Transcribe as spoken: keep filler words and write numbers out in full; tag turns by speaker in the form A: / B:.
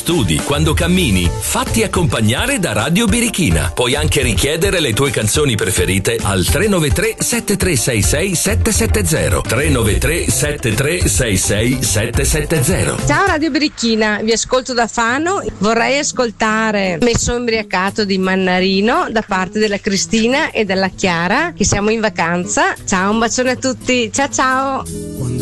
A: studi, quando cammini, fatti accompagnare da Radio Birichina. Puoi anche richiedere le tue canzoni preferite al tre nove tre sette tre sei sei sette sette zero. tre nove tre sette tre sei sei sette sette zero.
B: Ciao Radio Birichina, vi ascolto da Fano. Vorrei ascoltare Messo imbriacato di Mannarino da parte della Cristina e della Chiara, che siamo in vacanza. Ciao, un bacione a tutti. Ciao ciao.